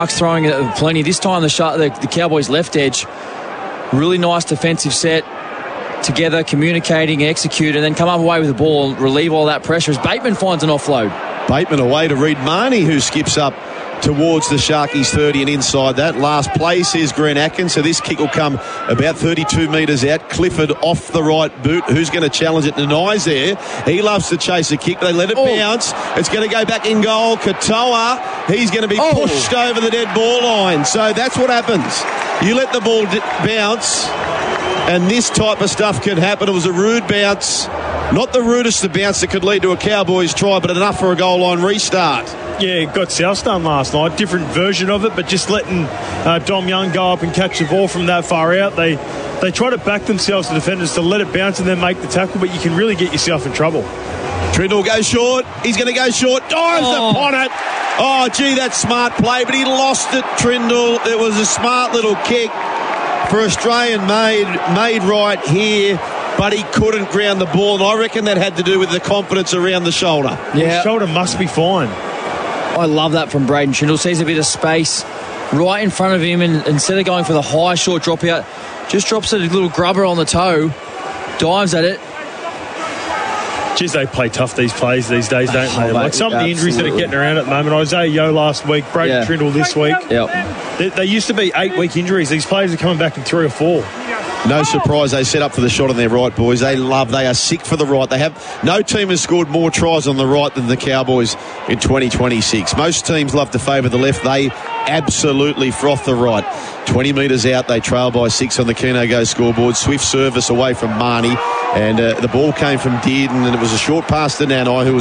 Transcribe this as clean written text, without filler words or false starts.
throwing it plenty. This time the Cowboys left edge. Really nice defensive set. Together, communicating, execute, and then come up away with the ball and relieve all that pressure as Bateman finds an offload. Bateman away to Reid Marnie, who skips up towards the Sharkies 30 and inside that. Last play, says Grant Atkins. So this kick will come about 32 metres out. Clifford off the right boot. Who's going to challenge it? Nanai's there. He loves to chase a kick. They let it bounce. It's going to go back in goal. Katoa, he's going to be pushed over the dead ball line. So that's what happens. You let the ball bounce, and this type of stuff can happen. It was a rude bounce. Not the rudest of bounce that could lead to a Cowboys try, but enough for a goal line restart. Yeah, got South done last night. Different version of it, but just letting Dom Young go up and catch the ball from that far out. They try to back themselves, the defenders, to let it bounce and then make the tackle, but you can really get yourself in trouble. Trindle goes short. He's going to go short. Dives upon it. Oh, gee, that's smart play, but he lost it, Trindle. It was a smart little kick for Australian made right here, but he couldn't ground the ball, and I reckon that had to do with the confidence around the shoulder. Yeah, his shoulder must be fine. I love that from Braden Trindle. Sees a bit of space right in front of him, and instead of going for the high short drop out, just drops a little grubber on the toe, dives at it. Geez, they play tough, these players these days, don't they? Like some of the injuries that are getting around at the moment. Isaiah Yeo last week, Braden Trindle this week. Yep. They used to be 8-week injuries. These players are coming back in 3 or 4. No surprise they set up for the shot on their right, boys. They are sick for the right. No team has scored more tries on the right than the Cowboys in 2026. Most teams love to favour the left. They absolutely froth the right. 20 metres out, they trail by 6 on the Keno Go scoreboard. Swift service away from Marnie, and the ball came from Dearden, and it was a short pass to Nanai, who was